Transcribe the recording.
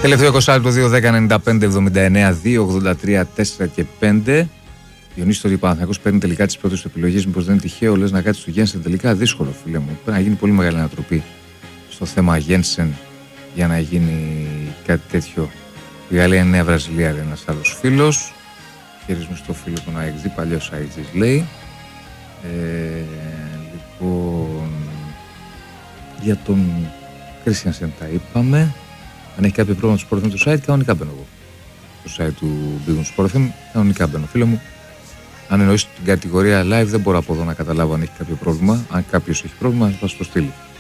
Τελευταίο 20 το 2-10-95-79-2-83-4 και 5. Διονύση το Παναθηναϊκός παίρνει τελικά τις πρώτες επιλογές. Μήπως δεν είναι τυχαίο, λες να κάτσει του Γένσεν τελικά? Δύσκολο, φίλε μου. Πρέπει να γίνει πολύ μεγάλη ανατροπή στο θέμα Γένσεν για να γίνει κάτι τέτοιο. Η Γαλλία είναι Νέα Βραζιλία, λέει ένας άλλος φίλος. Χαιρίζουμε στο φίλο του ΑΕΚΔ, παλιός ΑΕΚΔ λέει. Λοιπόν, για τον Κρίστιανσεν τα είπαμε. Αν έχει κάποιο πρόβλημα στο Sport FM του site, κανονικά μπαίνω εγώ. Στο site του Big Sport FM, κανονικά μπαίνω. Φίλε μου, αν εννοείς την κατηγορία live, δεν μπορώ από εδώ να καταλάβω αν έχει κάποιο πρόβλημα. Αν κάποιος έχει πρόβλημα, θα το στείλει.